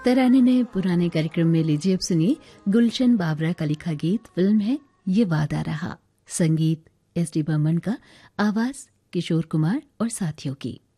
तराने ने पुराने कार्यक्रम में लीजिए अब सुनिए गुलशन बाबरा का लिखा गीत। फिल्म है ये वादा रहा। संगीत एस डी बर्मन का, आवाज किशोर कुमार और साथियों की।